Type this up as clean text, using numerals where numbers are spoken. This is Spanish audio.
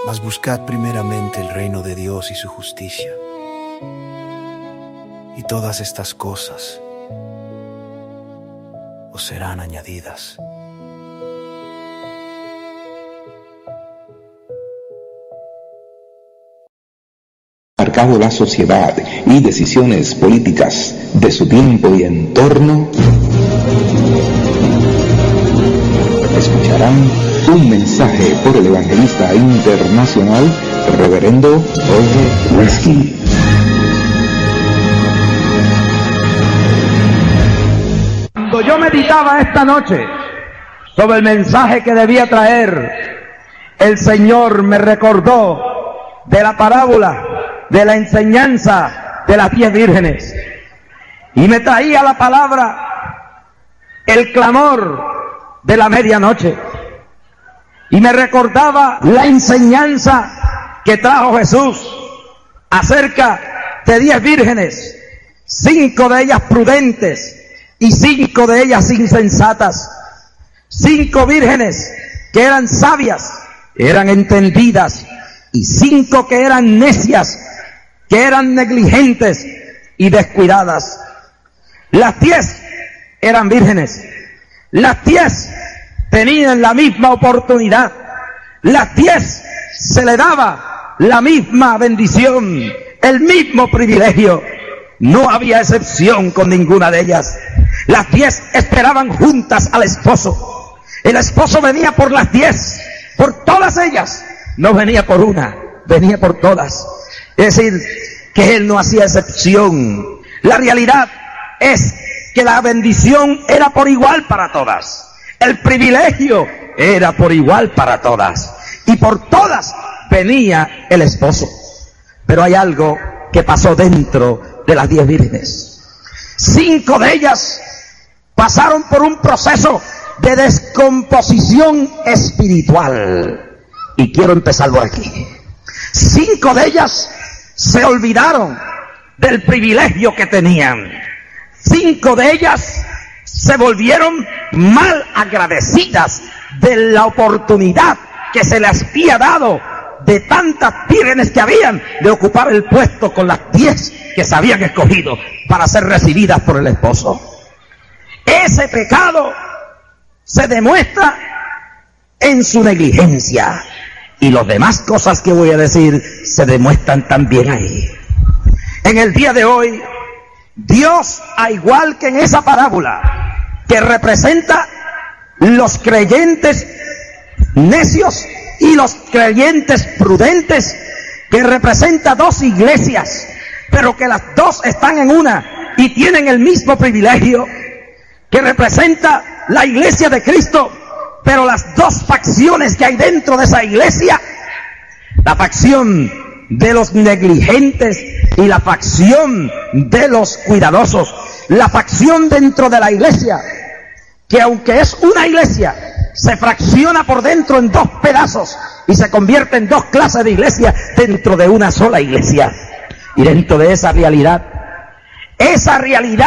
Mas buscad primeramente el reino de Dios y su justicia, y todas estas cosas os serán añadidas. Marcado la sociedad y decisiones políticas de su tiempo y entorno, escucharán un mensaje por el evangelista internacional, Reverendo O.J. Wretzky. Cuando yo meditaba esta noche sobre el mensaje que debía traer, el Señor me recordó de la parábola, de la enseñanza de las 10 vírgenes, y me traía la palabra, el clamor de la medianoche, y me recordaba la enseñanza que trajo Jesús acerca de 10 vírgenes, 5 de ellas prudentes y 5 de ellas insensatas, 5 vírgenes que eran sabias, eran entendidas, y 5 que eran necias, que eran negligentes y descuidadas. Las 10 eran vírgenes, las 10 tenían la misma oportunidad, las 10 se le daba la misma bendición, el mismo privilegio. No había excepción con ninguna de ellas. Las 10 esperaban juntas al esposo. El esposo venía por las 10, por todas ellas. No venía por una, venía por todas. Es decir, que él no hacía excepción. La realidad es que la bendición era por igual para todas. El privilegio era por igual para todas. Y por todas venía el esposo. Pero hay algo que pasó dentro de las 10 vírgenes. 5 de ellas pasaron por un proceso de descomposición espiritual. Y quiero empezar por aquí. 5 de ellas se olvidaron del privilegio que tenían. 5 de ellas se volvieron mal agradecidas de la oportunidad que se les había dado de tantas vírgenes que habían de ocupar el puesto con las 10 que se habían escogido para ser recibidas por el esposo. Ese pecado se demuestra en su negligencia, y las demás cosas que voy a decir se demuestran también ahí. En el día de hoy, Dios, al igual que en esa parábola que representa los creyentes necios y los creyentes prudentes, que representa 2 iglesias, pero que las 2 están en una y tienen el mismo privilegio, que representa la iglesia de Cristo, pero las 2 facciones que hay dentro de esa iglesia, la facción de los negligentes y la facción de los cuidadosos, la facción dentro de la iglesia, que aunque es una iglesia, se fracciona por dentro en 2 pedazos y se convierte en 2 clases de iglesia dentro de una sola iglesia. Y dentro de esa realidad